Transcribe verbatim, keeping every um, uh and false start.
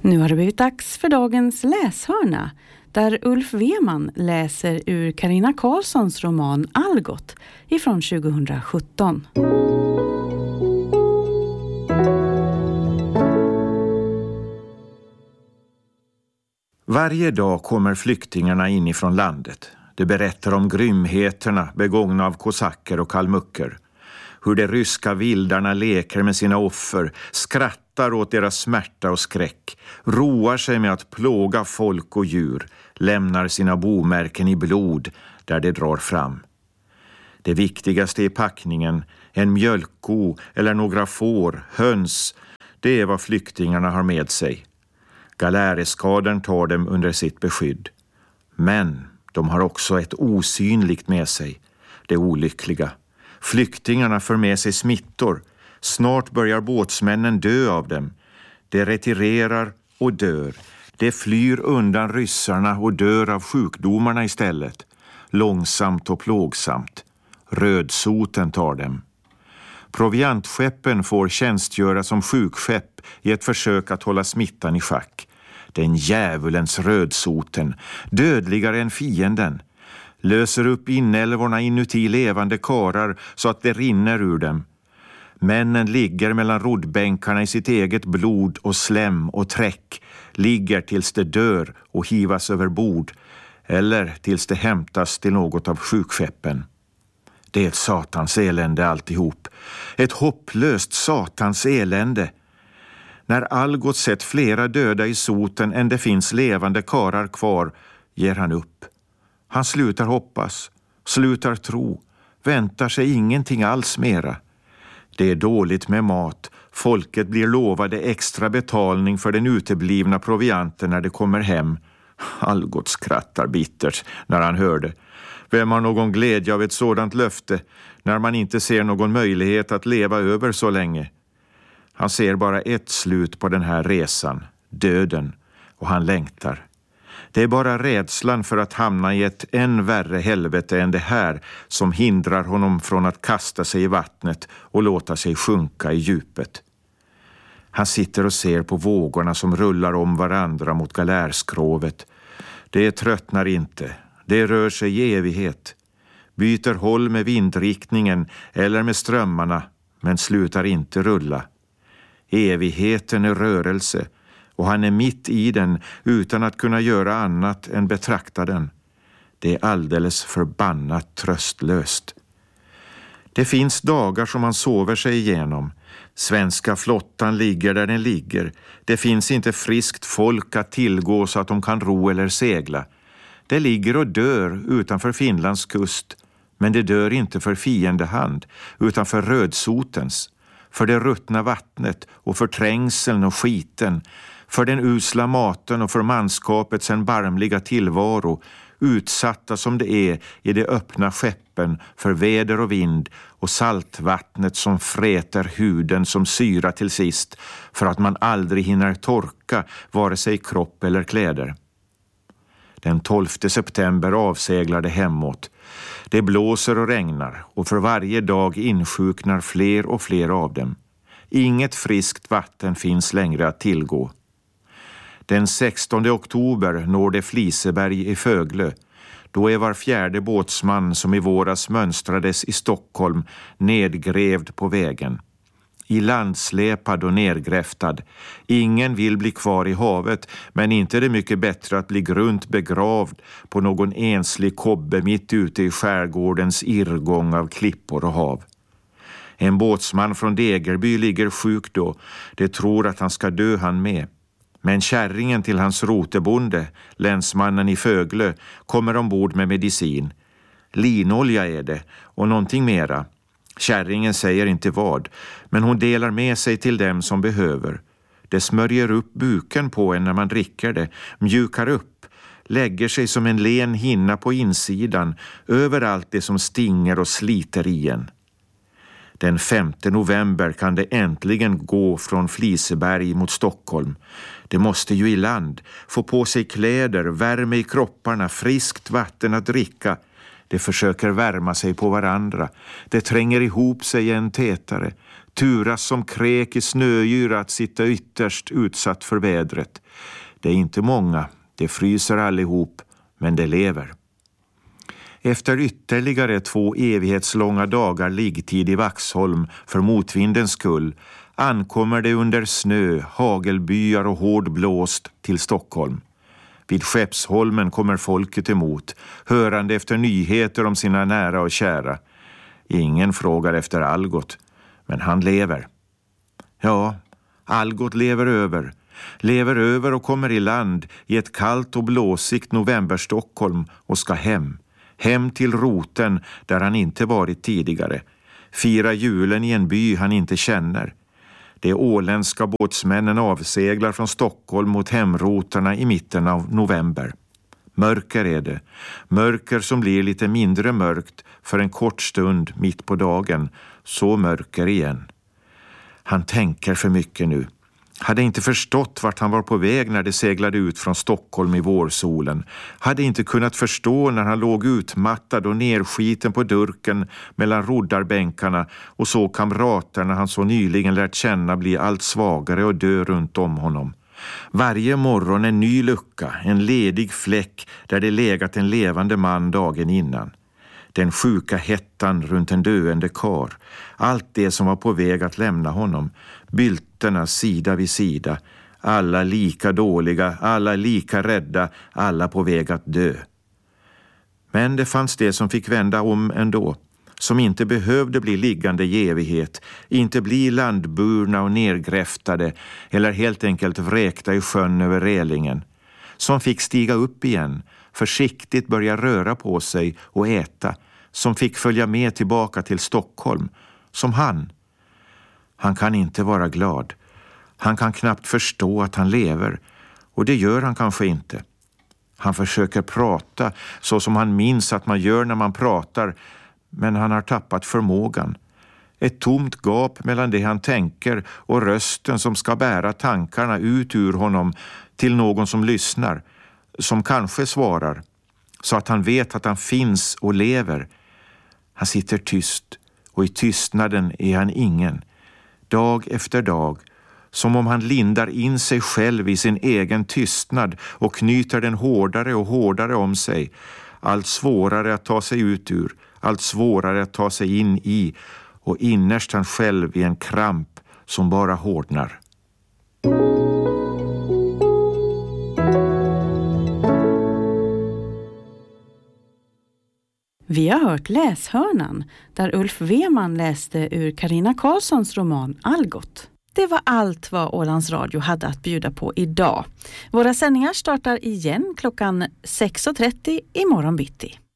Nu har det blivit dags för dagens läshörna, där Ulf Weman läser ur Carina Karlssons roman Algot ifrån tjugohundrasjutton. Varje dag kommer flyktingarna inifrån landet. Det berättar om grymheterna begångna av kosacker och kalmucker. Hur de ryska vildarna leker med sina offer, skrattar åt deras smärta och skräck, roar sig med att plåga folk och djur, lämnar sina bomärken i blod där de drar fram. Det viktigaste i packningen, en mjölkko eller några får, höns, det är vad flyktingarna har med sig. Galäreskadern tar dem under sitt beskydd. Men de har också ett osynligt med sig, det olyckliga. Flyktingarna för med sig smittor. Snart börjar båtsmännen dö av dem. De retirerar och dör. De flyr undan ryssarna och dör av sjukdomarna istället. Långsamt och plågsamt. Rödsoten tar dem. Proviantskeppen får tjänstgöra som sjukskepp i ett försök att hålla smittan i schack. Den djävulens rödsoten, dödligare än fienden, löser upp inälvorna inuti levande karar så att det rinner ur dem. Männen ligger mellan roddbänkarna i sitt eget blod och slem och träck, ligger tills det dör och hivas över bord, eller tills det hämtas till något av sjukskeppen. Det är ett satans elände alltihop. Ett hopplöst satans elände. När Algot sett flera döda i soten än det finns levande karar kvar, ger han upp. Han slutar hoppas, slutar tro, väntar sig ingenting alls mera. Det är dåligt med mat. Folket blir lovade extra betalning för den uteblivna provianten när det kommer hem. Algot skrattar bittert när han hör det. Vem har någon glädje av ett sådant löfte när man inte ser någon möjlighet att leva över så länge? Han ser bara ett slut på den här resan, döden, och han längtar. Det är bara rädslan för att hamna i ett än värre helvete än det här som hindrar honom från att kasta sig i vattnet och låta sig sjunka i djupet. Han sitter och ser på vågorna som rullar om varandra mot galärskrovet. Det tröttnar inte. Det rör sig i evighet. Byter håll med vindriktningen eller med strömmarna, men slutar inte rulla. Evigheten är rörelse, och han är mitt i den utan att kunna göra annat än betrakta den. Det är alldeles förbannat tröstlöst. Det finns dagar som han sover sig igenom. Svenska flottan ligger där den ligger. Det finns inte friskt folk att tillgå så att de kan ro eller segla. Det ligger och dör utanför Finlands kust, men det dör inte för fiendehand utan för rödsotens, för det ruttna vattnet och för trängseln och skiten, för den usla maten och för manskapets erbarmliga tillvaro, utsatta som det är i de öppna skeppen för väder och vind och saltvattnet som fräter huden som syra till sist för att man aldrig hinner torka vare sig kropp eller kläder. Den tolfte september avseglar det hemåt. Det blåser och regnar och för varje dag insjuknar fler och fler av dem. Inget friskt vatten finns längre att tillgå. Den sextonde oktober når det Fliseberg i Föglö. Då är var fjärde båtsman som i våras mönstrades i Stockholm nedgrävd på vägen. I landsläpad och nergräftad. Ingen vill bli kvar i havet, men inte är det mycket bättre att bli grunt begravd på någon enslig kobbe mitt ute i skärgårdens irrgång av klippor och hav. En båtsman från Degerby ligger sjuk då. Det tror att han ska dö han med. Men kärringen till hans rotebonde, länsmannen i Föglö, kommer ombord med medicin. Linolja är det och någonting mera. Kärringen säger inte vad, men hon delar med sig till dem som behöver. Det smörjer upp buken på en när man dricker det, mjukar upp, lägger sig som en len hinna på insidan över allt det som stinger och sliter i en. Den femte november kan det äntligen gå från Fliseberg mot Stockholm. Det måste ju i land, få på sig kläder, värme i kropparna, friskt vatten att dricka. Det försöker värma sig på varandra. Det tränger ihop sig en tätare. turas som kräk i snöyra att sitta ytterst utsatt för vädret. Det är inte många, det fryser allihop, men det lever. Efter ytterligare två evighetslånga dagar liggtid i Vaxholm för motvindens skull ankommer det under snö, hagelbyar och hård blåst till Stockholm. Vid Skeppsholmen kommer folket emot, hörande efter nyheter om sina nära och kära. Ingen frågar efter Algot, men han lever. Ja, Algot lever över. Lever över och kommer i land i ett kallt och blåsigt november-Stockholm och ska hem. Hem till roten där han inte varit tidigare. Fira julen i en by han inte känner. De åländska båtsmännen avseglar från Stockholm mot hemrotarna i mitten av november. Mörker är det. Mörker som blir lite mindre mörkt för en kort stund mitt på dagen. Så mörker igen. Han tänker för mycket nu. Hade inte förstått vart han var på väg när det seglade ut från Stockholm i vårsolen. Hade inte kunnat förstå när han låg utmattad och nerskiten på durken mellan roddarbänkarna och så kamraterna han så nyligen lärt känna bli allt svagare och dö runt om honom. Varje morgon en ny lucka, en ledig fläck där det legat en levande man dagen innan. Den sjuka hettan runt en döende kar. Allt det som var på väg att lämna honom. Bylterna sida vid sida. Alla lika dåliga, alla lika rädda, alla på väg att dö. Men det fanns det som fick vända om ändå. Som inte behövde bli liggande i evighet. Inte bli landburna och nergräftade. Eller helt enkelt vräkta i sjön över relingen. Som fick stiga upp igen. Försiktigt börja röra på sig och äta. Som fick följa med tillbaka till Stockholm. Som han. Han kan inte vara glad. Han kan knappt förstå att han lever. Och det gör han kanske inte. Han försöker prata så som han minns att man gör när man pratar. Men han har tappat förmågan. Ett tomt gap mellan det han tänker och rösten som ska bära tankarna ut ur honom till någon som lyssnar. Som kanske svarar. Så att han vet att han finns och lever. Han sitter tyst och i tystnaden är han ingen. Dag efter dag. Som om han lindar in sig själv i sin egen tystnad och knyter den hårdare och hårdare om sig. Allt svårare att ta sig ut ur. Allt svårare att ta sig in i. Och innerst han själv i en kramp som bara hårdnar. Vi har hört Läshörnan där Ulf Weman läste ur Carina Karlssons roman Algot. Det var allt vad Ålands Radio hade att bjuda på idag. Våra sändningar startar igen klockan sex och trettio imorgon bitti.